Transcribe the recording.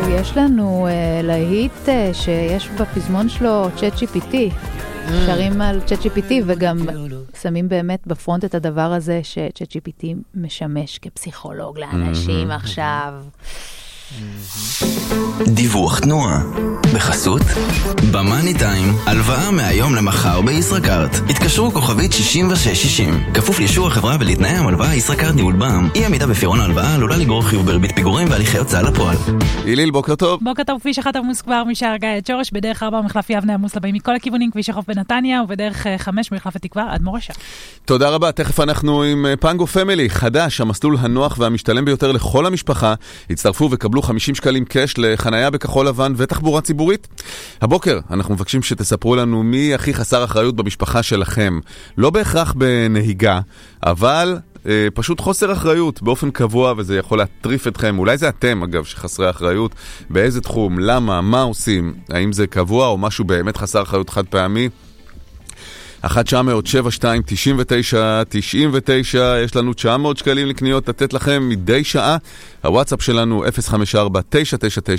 יש לנו להיט שיש בפזמון שלו ChatGPT. שרים על ChatGPT וגם שמים באמת בפרונט את הדבר הזה ש-ChatGPT משמש כפסיכולוג לאנשים עכשיו. דיווח תנועה בחסות במאני טיים, הלוואה מהיום למחר בישראכרט. התקשרו כוכבית 6660, כפוף לאישור החברה ולתנאי המלוואה. ישראכרט ניהול בע"מ. אי עמידה בפירעון ההלוואה עלולה לגרור חיוב בריבית פיגורים והליכי הוצאה לפועל. איליל, בוקר טוב. בוקר טוב. כביש 1 עמוס כבר משער גיא עד שורש, בדרך 4 מחלף יבנה עמוס לבאים מכל הכיוונים, כביש החוף בנתניה, ובדרך 5 מחלף התקווה עד מורשה. תודה רבה. תכף אנחנו עם פנגו פמילי חדש, המסלול הנוח והמשתלם ביותר לכל המשפחה. הצטרפו וקבלו 50 שקלים קש לחנייה בכחול לבן ותחבורה ציבורית. הבוקר אנחנו מבקשים שתספרו לנו מי הכי חסר אחריות במשפחה שלכם. לא בהכרח בנהיגה, אבל פשוט חוסר אחריות באופן קבוע, וזה יכול להטריף אתכם. אולי זה אתם, אגב, שחסרי אחריות. באיזה תחום, למה, מה עושים? האם זה קבוע או משהו באמת חסר אחריות חד פעמי? 1-900-72-99-99, יש לנו 900 שקלים לקניות לתת לכם מדי שעה. הוואטסאפ שלנו 054-999